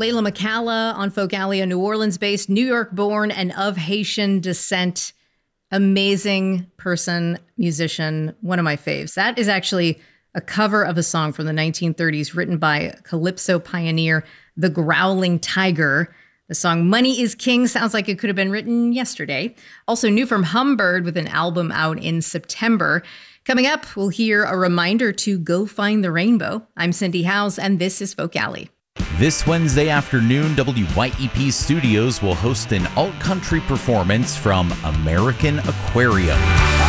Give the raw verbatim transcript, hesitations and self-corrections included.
Layla McCalla on Folk Alley, a New Orleans-based, New York-born, and of Haitian descent. Amazing person, musician, one of my faves. That is actually a cover of a song from the nineteen thirties written by calypso pioneer The Growling Tiger. The song Money is King sounds like it could have been written yesterday. Also new from Humbird with an album out in September. Coming up, we'll hear a reminder to go find the rainbow. I'm Cindy Howes, and this is Folk Alley. This Wednesday afternoon, W Y E P Studios will host an alt-country performance from American Aquarium.